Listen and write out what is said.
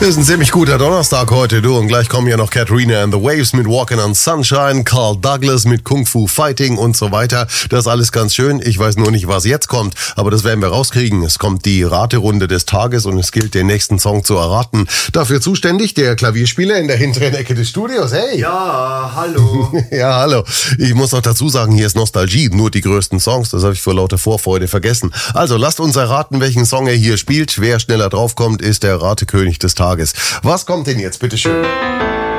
Ist ein ziemlich guter Donnerstag heute, du. Und gleich kommen ja noch Katrina and the Waves mit Walking on Sunshine, Carl Douglas mit Kung Fu Fighting und so weiter. Das ist alles ganz schön. Ich weiß nur nicht, was jetzt kommt. Aber das werden wir rauskriegen. Es kommt die Raterunde des Tages und es gilt, den nächsten Song zu erraten. Dafür zuständig der Klavierspieler in der hinteren Ecke des Studios. Hey! Ja, hallo. Ja, hallo. Ich muss noch dazu sagen, hier ist Nostalgie. Nur die größten Songs. Das habe ich vor lauter Vorfreude vergessen. Also lasst uns erraten, welchen Song er hier spielt. Wer schneller draufkommt, ist der Ratekönig des Tages. Was kommt denn jetzt? Bitteschön.